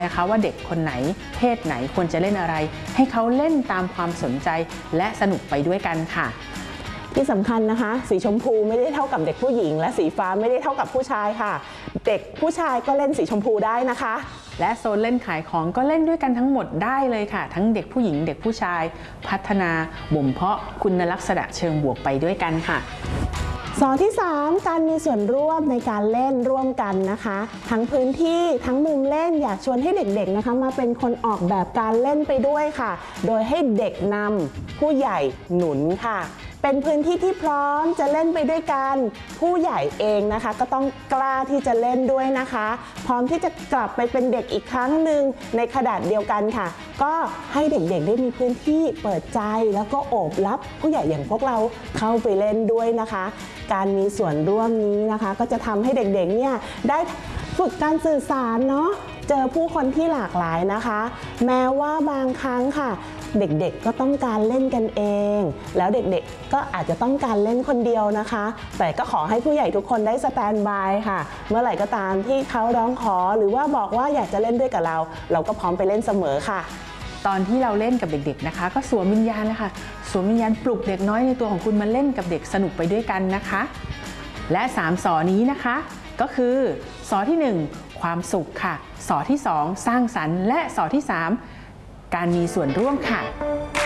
นะคะว่าเด็กคนไหนเพศไหนควรจะเล่นอะไรให้เขาเล่นตามความสนใจและสนุกไปด้วยกันค่ะที่สำคัญนะคะสีชมพูไม่ได้เท่ากับเด็กผู้หญิงและสีฟ้าไม่ได้เท่ากับผู้ชายค่ะเด็กผู้ชายก็เล่นสีชมพูได้นะคะและโซนเล่นขายของก็เล่นด้วยกันทั้งหมดได้เลยค่ะทั้งเด็กผู้หญิงเด็กผู้ชายพัฒนาบ่มเพาะคุณลักษณะเชิงบวกไปด้วยกันค่ะสอที่ 3การมีส่วนร่วมในการเล่นร่วมกันนะคะทั้งพื้นที่ทั้งมุมเล่นอยากชวนให้เด็กๆนะคะมาเป็นคนออกแบบการเล่นไปด้วยค่ะโดยให้เด็กนำผู้ใหญ่หนุนค่ะเป็นพื้นที่ที่พร้อมจะเล่นไปด้วยกันผู้ใหญ่เองนะคะก็ต้องกล้าที่จะเล่นด้วยนะคะพร้อมที่จะกลับไปเป็นเด็กอีกครั้งหนึ่งในขนาดเดียวกันค่ะก็ให้เด็กๆได้มีพื้นที่เปิดใจแล้วก็โอบรับผู้ใหญ่อย่างพวกเราเข้าไปเล่นด้วยนะคะการมีส่วนร่วมนี้นะคะก็จะทำให้เด็กๆเนี่ยได้ฝึกการสื่อสารเนาะเจอผู้คนที่หลากหลายนะคะแม้ว่าบางครั้งค่ะเด็กๆก็ต้องการเล่นกันเองแล้วเด็กๆก็อาจจะต้องการเล่นคนเดียวนะคะแต่ก็ขอให้ผู้ใหญ่ทุกคนได้สแตนด์บายค่ะเมื่อไหร่ก็ตามที่เขาร้องขอหรือว่าบอกว่าอยากจะเล่นด้วยกับเราก็พร้อมไปเล่นเสมอค่ะตอนที่เราเล่นกับเด็กๆนะคะก็สวมวิญญาณเลยค่ะสวมวิญญาณปลุกเด็กน้อยในตัวของคุณมาเล่นกับเด็กสนุกไปด้วยกันนะคะและ3 สอนี้นะคะก็คือสอที่1ความสุขค่ะสอที่2สร้างสรรค์และสอที่3การมีส่วนร่วมค่ะ